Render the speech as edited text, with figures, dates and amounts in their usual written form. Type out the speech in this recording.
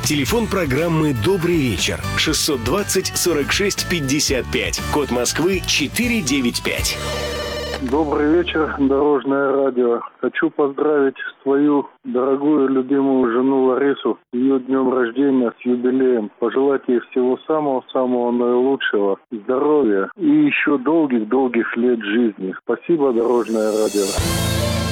Телефон программы «Добрый вечер» 620 46 55. Код Москвы 495. Добрый вечер, Дорожное радио. Хочу поздравить свою дорогую, любимую жену Ларису с ее днем рождения, с юбилеем. Пожелать ей всего самого-самого наилучшего, здоровья и еще долгих-долгих лет жизни. Спасибо, Дорожное радио.